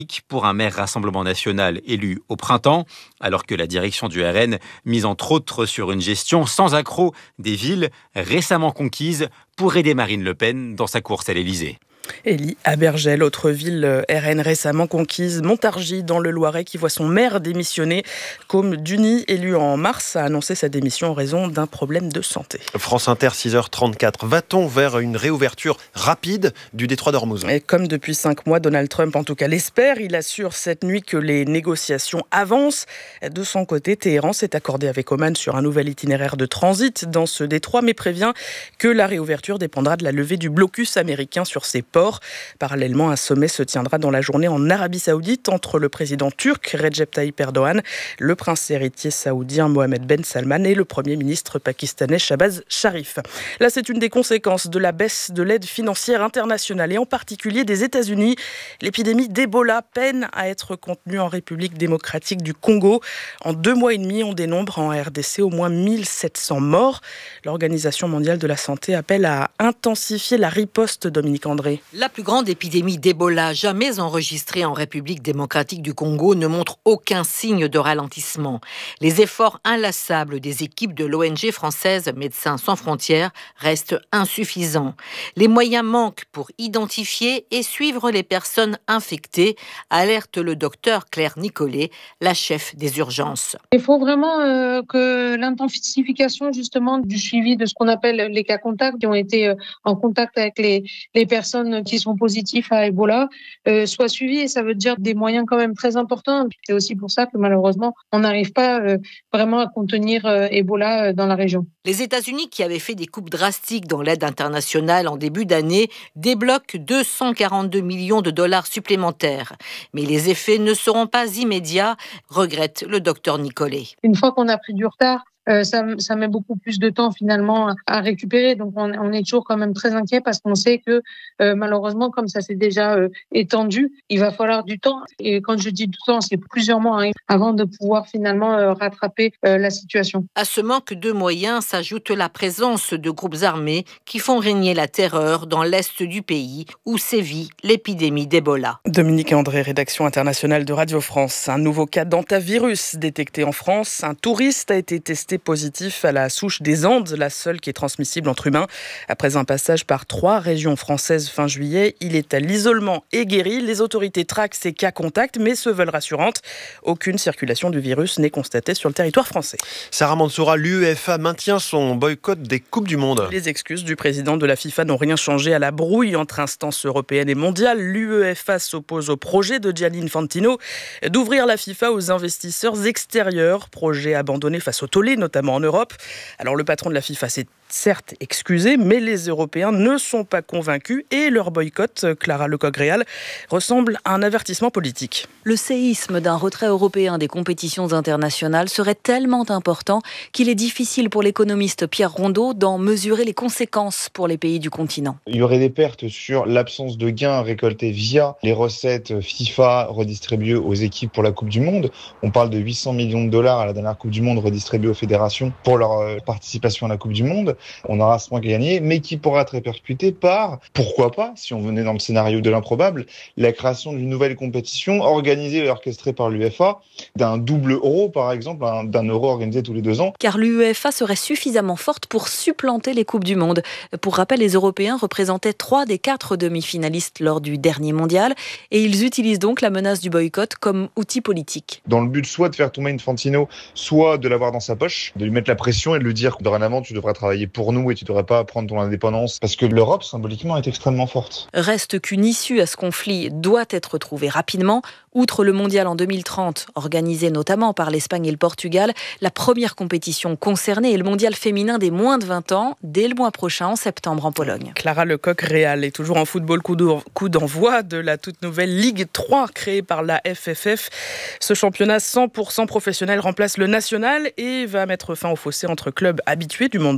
pour un maire Rassemblement National élu au printemps, alors que la direction du RN mise entre autres sur une gestion sans accroc des villes récemment conquises pour aider Marine Le Pen dans sa course à l'Élysée. Élie Abergel, autre ville RN récemment conquise, Montargis dans le Loiret, qui voit son maire démissionner. Côme Duny, élu en mars, a annoncé sa démission en raison d'un problème de santé. France Inter, 6h34. Va-t-on vers une réouverture rapide du détroit d'Ormuz ? Et comme depuis 5 mois, Donald Trump en tout cas l'espère. Il assure cette nuit que les négociations avancent. De son côté, Téhéran s'est accordé avec Oman sur un nouvel itinéraire de transit dans ce détroit, mais prévient que la réouverture dépendra de la levée du blocus américain sur ses ports. Parallèlement, un sommet se tiendra dans la journée en Arabie Saoudite entre le président turc Recep Tayyip Erdogan, le prince héritier saoudien Mohammed Ben Salman et le premier ministre pakistanais Shahbaz Sharif. Là, c'est une des conséquences de la baisse de l'aide financière internationale et en particulier des États-Unis. L'épidémie d'Ebola peine à être contenue en République démocratique du Congo. En 2 mois et demi, on dénombre en RDC au moins 1700 morts. L'Organisation mondiale de la santé appelle à intensifier la riposte, Dominique André. La plus grande épidémie d'Ebola jamais enregistrée en République démocratique du Congo ne montre aucun signe de ralentissement. Les efforts inlassables des équipes de l'ONG française Médecins sans frontières restent insuffisants. Les moyens manquent pour identifier et suivre les personnes infectées, alerte le docteur Claire Nicollet, la chef des urgences. Il faut vraiment que l'intensification justement du suivi de ce qu'on appelle les cas contacts qui ont été en contact avec les personnes qui sont positifs à Ebola soit suivi, et ça veut dire des moyens quand même très importants. C'est aussi pour ça que malheureusement on n'arrive pas vraiment à contenir Ebola dans la région. Les États-Unis, qui avaient fait des coupes drastiques dans l'aide internationale en début d'année, débloquent 242 millions de dollars supplémentaires. Mais les effets ne seront pas immédiats, regrette le docteur Nicollet. Une fois qu'on a pris du retard, ça met beaucoup plus de temps finalement à récupérer. Donc on est toujours quand même très inquiet parce qu'on sait que malheureusement, comme ça s'est déjà étendu, il va falloir du temps. Et quand je dis du temps, c'est plusieurs mois avant de pouvoir finalement rattraper la situation. À ce manque de moyens s'ajoute la présence de groupes armés qui font régner la terreur dans l'est du pays où sévit l'épidémie d'Ebola. Dominique André, rédaction internationale de Radio France. Un nouveau cas d'hantavirus détecté en France. Un touriste a été testé positif à la souche des Andes, la seule qui est transmissible entre humains. Après un passage par 3 régions françaises fin juillet, il est à l'isolement et guéri. Les autorités traquent ces cas contacts, mais se veulent rassurantes. Aucune circulation du virus n'est constatée sur le territoire français. Sarah Mansoura, l'UEFA maintient son boycott des Coupes du Monde. Les excuses du président de la FIFA n'ont rien changé à la brouille entre instances européennes et mondiales. L'UEFA s'oppose au projet de Gianni Infantino d'ouvrir la FIFA aux investisseurs extérieurs, projet abandonné face au tollé, notamment en Europe. Alors le patron de la FIFA s'est certes excusé, mais les Européens ne sont pas convaincus et leur boycott, Clara Lecocq-Réal, ressemble à un avertissement politique. Le séisme d'un retrait européen des compétitions internationales serait tellement important qu'il est difficile pour l'économiste Pierre Rondeau d'en mesurer les conséquences pour les pays du continent. Il y aurait des pertes sur l'absence de gains récoltés via les recettes FIFA redistribuées aux équipes pour la Coupe du Monde. On parle de 800 millions de dollars à la dernière Coupe du Monde redistribués aux fédérations pour leur participation à la Coupe du Monde. On aura ce point à gagner, mais qui pourra être répercuté par, pourquoi pas, si on venait dans le scénario de l'improbable, la création d'une nouvelle compétition organisée et orchestrée par l'UEFA, d'un double euro par exemple, d'un euro organisé tous les 2 ans. Car l'UEFA serait suffisamment forte pour supplanter les Coupes du Monde. Pour rappel, les Européens représentaient 3 des 4 demi-finalistes lors du dernier mondial et ils utilisent donc la menace du boycott comme outil politique. Dans le but soit de faire tomber Infantino, soit de l'avoir dans sa poche, de lui mettre la pression et de lui dire dorénavant tu devrais travailler pour nous et tu ne devrais pas prendre ton indépendance parce que l'Europe symboliquement est extrêmement forte. Reste qu'une issue à ce conflit doit être trouvée rapidement. Outre le mondial en 2030, organisé notamment par l'Espagne et le Portugal, la première compétition concernée est le mondial féminin des moins de 20 ans, dès le mois prochain, en septembre, en Pologne. Clara Lecocq-Réal est toujours en football, coup d'envoi de la toute nouvelle Ligue 3 créée par la FFF. Ce championnat 100% professionnel remplace le national et va mettre fin au fossé entre clubs habitués du monde pro et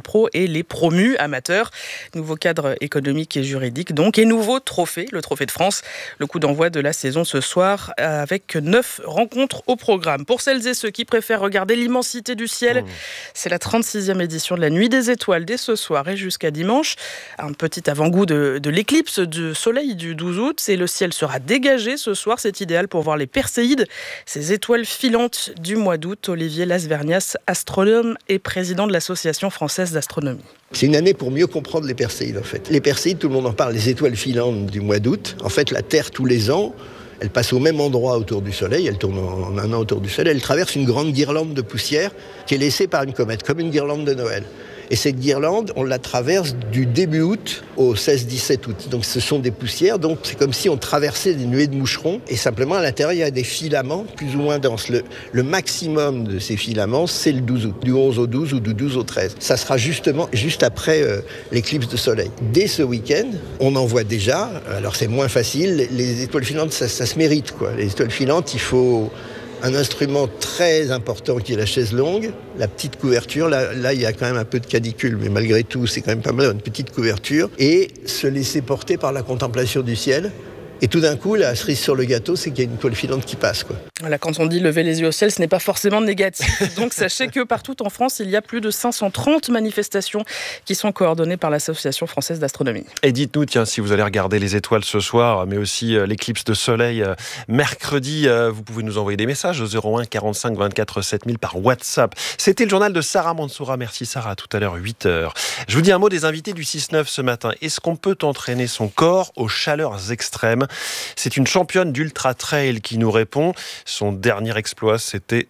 et les promus amateurs. Nouveau cadre économique et juridique donc, et nouveau trophée, le Trophée de France. Le coup d'envoi de la saison ce soir avec 9 rencontres au programme. Pour celles et ceux qui préfèrent regarder l'immensité du ciel, c'est la 36e édition de la Nuit des Étoiles dès ce soir et jusqu'à dimanche. Un petit avant-goût de l'éclipse du soleil du 12 août. Et le ciel sera dégagé ce soir. C'est idéal pour voir les Perséides, ces étoiles filantes du mois d'août. Olivier Lasvernias, astronome et président de l'Association française d'astronomie. C'est une année pour mieux comprendre les Perséides, en fait. Les Perséides, tout le monde en parle, les étoiles filantes du mois d'août. En fait, la Terre, tous les ans, elle passe au même endroit autour du Soleil, elle tourne en un an autour du Soleil, elle traverse une grande guirlande de poussière qui est laissée par une comète, comme une guirlande de Noël. Et cette guirlande, on la traverse du début août au 16-17 août. Donc ce sont des poussières, donc c'est comme si on traversait des nuées de moucherons. Et simplement, à l'intérieur, il y a des filaments plus ou moins denses. Le maximum de ces filaments, c'est le 12 août, du 11 au 12 ou du 12 au 13. Ça sera justement juste après l'éclipse de soleil. Dès ce week-end, on en voit déjà. Alors c'est moins facile. Les étoiles filantes, ça se mérite, quoi. Les étoiles filantes, il faut un instrument très important qui est la chaise longue, la petite couverture, là il y a quand même un peu de canicule, mais malgré tout c'est quand même pas mal, une petite couverture, et se laisser porter par la contemplation du ciel. Et tout d'un coup, la cerise sur le gâteau, c'est qu'il y a une étoile filante qui passe, quoi. Voilà, quand on dit lever les yeux au ciel, ce n'est pas forcément négatif. Donc sachez que partout en France, il y a plus de 530 manifestations qui sont coordonnées par l'Association française d'astronomie. Et dites-nous, tiens, si vous allez regarder les étoiles ce soir, mais aussi l'éclipse de soleil mercredi, vous pouvez nous envoyer des messages au 01 45 24 7000 par WhatsApp. C'était le journal de Sarah Mansoura. Merci Sarah, à tout à l'heure, 8h. Je vous dis un mot des invités du 6-9 ce matin. Est-ce qu'on peut entraîner son corps aux chaleurs extrêmes ? C'est une championne d'ultra-trail qui nous répond. Son dernier exploit, c'était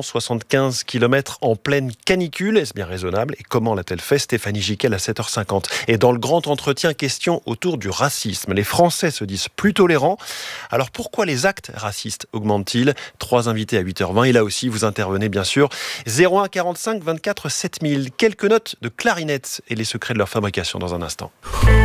175 km en pleine canicule. Est-ce bien raisonnable ? Et comment l'a-t-elle fait ? Stéphanie Giquel à 7h50. Et dans le grand entretien, question autour du racisme. Les Français se disent plus tolérants. Alors pourquoi les actes racistes augmentent-ils ? 3 invités à 8h20. Et là aussi, vous intervenez bien sûr. 01 45 24 7000. Quelques notes de clarinette et les secrets de leur fabrication dans un instant.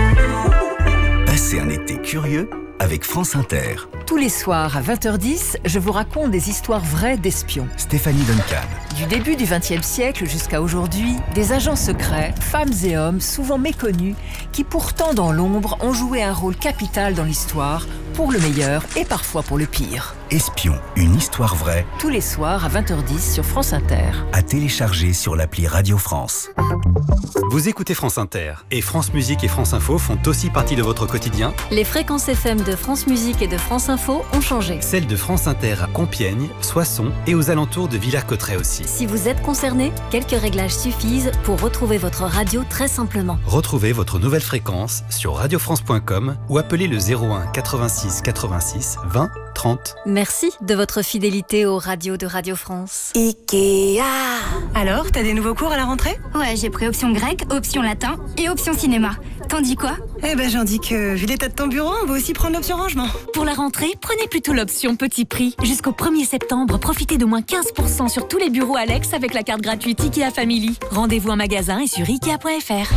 Passez un été curieux avec France Inter. Tous les soirs à 20h10, je vous raconte des histoires vraies d'espions. Stéphanie Duncan. Du début du XXe siècle jusqu'à aujourd'hui, des agents secrets, femmes et hommes souvent méconnus, qui pourtant dans l'ombre ont joué un rôle capital dans l'histoire, pour le meilleur et parfois pour le pire. Espion, une histoire vraie. Tous les soirs à 20h10 sur France Inter. À télécharger sur l'appli Radio France. Vous écoutez France Inter et France Musique et France Info font aussi partie de votre quotidien. Les fréquences FM de France Musique et de France Info ont changé. Celles de France Inter à Compiègne, Soissons et aux alentours de Villers-Cotterêts aussi. Si vous êtes concerné, quelques réglages suffisent pour retrouver votre radio très simplement. Retrouvez votre nouvelle fréquence sur radiofrance.com ou appelez le 01 86 86 20 30. Merci de votre fidélité aux radios de Radio France. Ikea. Alors, t'as des nouveaux cours à la rentrée ? Ouais, j'ai pris option grec, option latin et option cinéma. T'en dis quoi ? Eh ben, j'en dis que, vu l'état de ton bureau, on va aussi prendre l'option rangement. Pour la rentrée, prenez plutôt l'option petit prix. Jusqu'au 1er septembre, profitez de moins 15% sur tous les bureaux Alex avec la carte gratuite Ikea Family. Rendez-vous en magasin et sur Ikea.fr.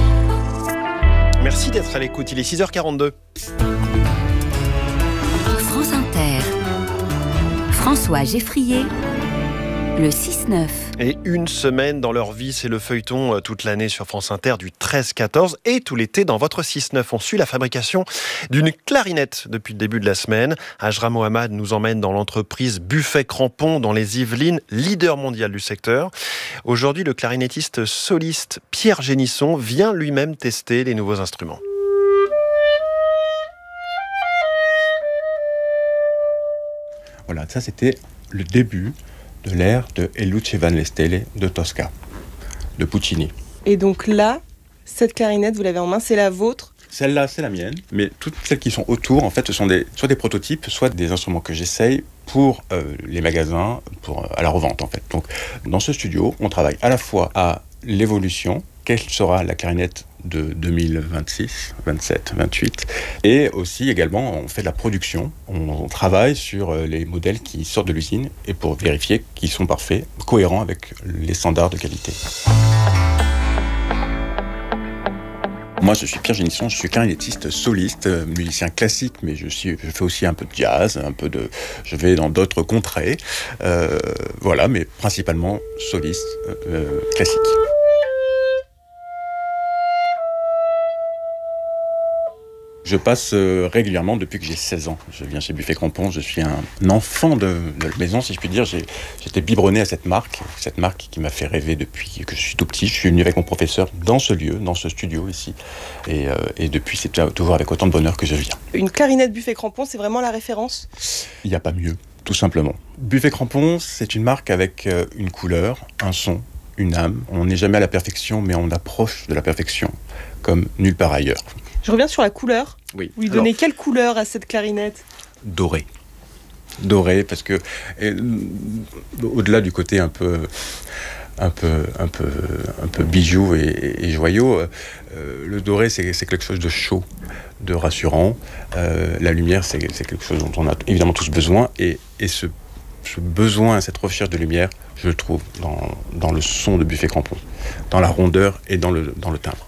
Merci d'être à l'écoute, il est 6h42. France Inter. François Geffrier, le 6-9. Et une semaine dans leur vie, c'est le feuilleton toute l'année sur France Inter du 13-14 et tout l'été dans votre 6-9. On suit la fabrication d'une clarinette depuis le début de la semaine. Ajra Mohamed nous emmène dans l'entreprise Buffet Crampon dans les Yvelines, leader mondial du secteur. Aujourd'hui, le clarinettiste soliste Pierre Génisson vient lui-même tester les nouveaux instruments. Voilà, ça c'était le début de l'ère de El Luce van le Stelle de Tosca, de Puccini. Et donc là, cette clarinette, vous l'avez en main, c'est la vôtre ? Celle-là, c'est la mienne, mais toutes celles qui sont autour, en fait, ce sont soit des prototypes, soit des instruments que j'essaye pour les magasins, à la revente, en fait. Donc, dans ce studio, on travaille à la fois à l'évolution, quelle sera la clarinette de 2026, 27, 28. Et aussi, également, on fait de la production. On travaille sur les modèles qui sortent de l'usine et pour vérifier qu'ils sont parfaits, cohérents avec les standards de qualité. Moi, je suis Pierre Génisson, je suis clarinettiste soliste, musicien classique, mais je fais aussi un peu de jazz, je vais dans d'autres contrées. Voilà, mais principalement soliste classique. Je passe régulièrement depuis que j'ai 16 ans. Je viens chez Buffet Crampon, je suis un enfant de la maison, si je puis dire. J'étais biberonné à cette marque qui m'a fait rêver depuis que je suis tout petit. Je suis venu avec mon professeur dans ce lieu, dans ce studio ici. Et depuis, c'est toujours avec autant de bonheur que je viens. Une clarinette Buffet Crampon, c'est vraiment la référence ? Il n'y a pas mieux, tout simplement. Buffet Crampon, c'est une marque avec une couleur, un son, une âme. On n'est jamais à la perfection, mais on approche de la perfection, comme nulle part ailleurs. Je reviens sur la couleur. Oui. Vous lui donnez quelle couleur à cette clarinette ? Doré, parce que au-delà du côté un peu bijou et joyau, le doré c'est quelque chose de chaud, de rassurant. La lumière c'est quelque chose dont on a évidemment tous besoin et ce besoin, cette recherche de lumière, je le trouve dans le son de Buffet Crampon, dans la rondeur et dans le timbre.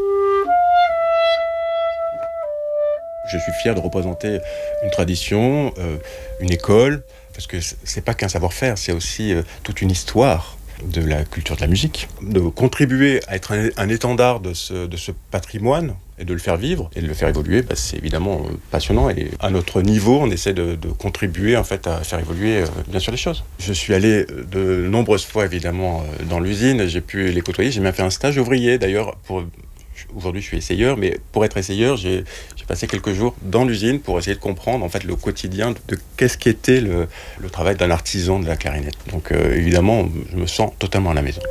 Je suis fier de représenter une tradition, une école, parce que c'est pas qu'un savoir-faire, c'est aussi toute une histoire de la culture de la musique. De contribuer à être un étendard de ce patrimoine et de le faire vivre et de le faire évoluer, c'est évidemment passionnant. Et à notre niveau, on essaie de contribuer en fait, à faire évoluer bien sûr les choses. Je suis allé de nombreuses fois évidemment dans l'usine, j'ai pu les côtoyer, j'ai même fait un stage ouvrier d'ailleurs Aujourd'hui, je suis essayeur, mais pour être essayeur, j'ai passé quelques jours dans l'usine pour essayer de comprendre en fait le quotidien de qu'est-ce qu'était le travail d'un artisan de la clarinette. Donc évidemment, je me sens totalement à la maison.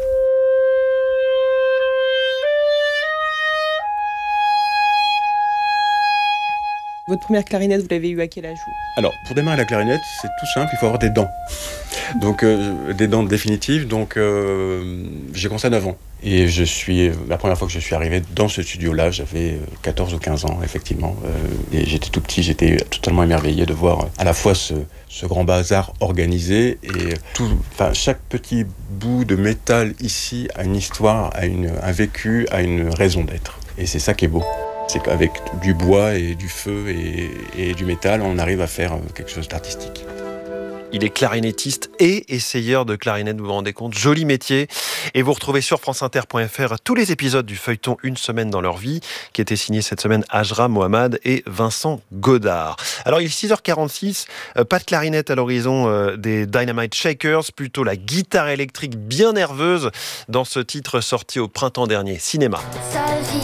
Votre première clarinette, vous l'avez eue à quel âge ? Alors, pour démarrer la clarinette, c'est tout simple, il faut avoir des dents. Donc, des dents définitives. Donc, j'ai commencé à 9 ans. Et la première fois que je suis arrivé dans ce studio-là, j'avais 14 ou 15 ans, effectivement. Et j'étais tout petit, j'étais totalement émerveillé de voir à la fois ce grand bazar organisé et chaque petit bout de métal ici a une histoire, a un vécu, a une raison d'être. Et c'est ça qui est beau. C'est qu'avec du bois et du feu et du métal, on arrive à faire quelque chose d'artistique. Il est clarinettiste et essayeur de clarinette, vous vous rendez compte, joli métier. Et vous retrouvez sur franceinter.fr tous les épisodes du feuilleton Une semaine dans leur vie, qui était signé cette semaine Ajra Mohamed et Vincent Godard. Alors il est 6h46, pas de clarinette à l'horizon des Dynamite Shakers, plutôt la guitare électrique bien nerveuse dans ce titre sorti au printemps dernier, Cinéma.